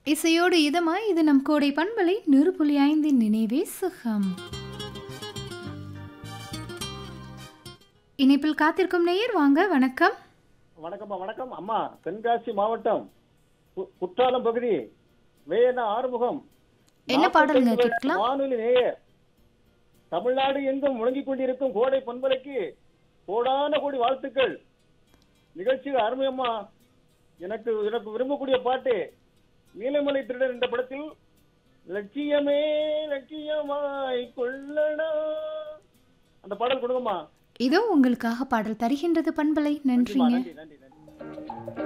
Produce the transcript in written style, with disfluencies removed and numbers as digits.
இசையோடு இதமாய் இது நம் கோடை பண்பலை 100.5 நினைவே சுகம். இணைப்பில் காத்திருக்கும் நேயர் வாங்க. வணக்கம். வணக்கம் அம்மா. தென்காசி மாவட்டம் குற்றாலம் பகுதி வேண ஆறுமுகம். என்ன பாடலுங்க கேட்கலாம்? வானொலி நேயர். தமிழ்நாடு எங்கும் முழங்கிக் கொண்டிருக்கும் கோடை பண்பலைக்கு கோடான கோடி வாழ்த்துக்கள். நிகழ்ச்சிகள் அருமையம்மா. எனக்கு விரும்பக்கூடிய பாட்டு நீலமலை திருடன் என்ற படத்தில் லட்சியமே லட்சியமாய் கொள்ளடா அந்த பாடல் கொடுங்கம்மா. இதோ உங்களுக்காக பாடல் தருகின்றது பண்பலை. நன்றிங்க. நன்றி.